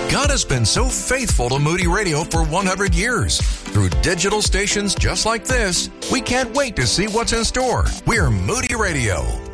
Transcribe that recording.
God has been so faithful to Moody Radio for 100 years. Through digital stations just like this, we can't wait to see what's in store. We're Moody Radio.